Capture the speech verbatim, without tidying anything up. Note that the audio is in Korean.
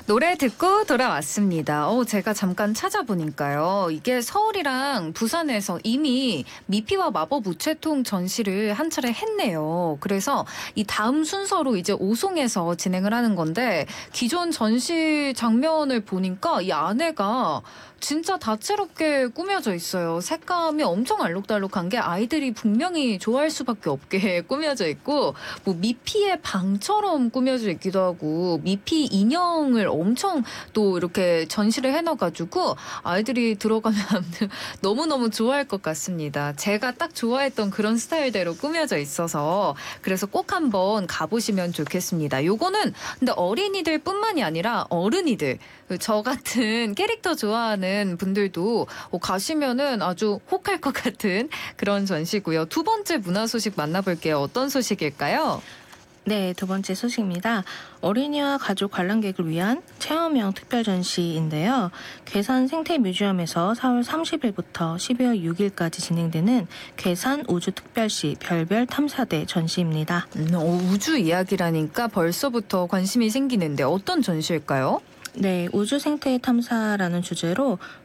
노래 듣고 돌아왔습니다. 어, 제가 잠깐 찾아보니까요. 이게 서울이랑 부산에서 이미 미피와 마법 우체통 전시를 한 차례 했네요. 그래서 이 다음 순서로 이제 오송에서 진행을 하는 건데 기존 전시 장면을 보니까 이 안에가 진짜 다채롭게 꾸며져 있어요. 색감이 엄청 알록달록한 게 아이들이 분명히 좋아할 수밖에 없게 꾸며져 있고 뭐 미피의 방처럼 꾸며져 있기도 하고 미피 인형을 엄청 또 이렇게 전시를 해놔가지고 아이들이 들어가면 너무너무 좋아할 것 같습니다. 제가 딱 좋아했던 그런 스타일대로 꾸며져 있어서 그래서 꼭 한번 가보시면 좋겠습니다. 요거는 근데 어린이들 뿐만이 아니라 어른이들 저 같은 캐릭터 좋아하는 분들도 가시면은 아주 혹할 것 같은 그런 전시고요. 두 번째 문화 소식 만나볼게요. 어떤 소식일까요? 네, 두 번째 소식입니다. 어린이와 가족 관람객을 위한 체험형 특별 전시인데요. 괴산 생태뮤지엄에서 사월 삼십일부터 십이월 육일까지 진행되는 괴산 우주특별시 별별 탐사대 전시입니다. 음, 어, 우주 이야기라니까 벌써부터 관심이 생기는데 어떤 전시일까요? 네, 우주 생태 탐사라는 주제로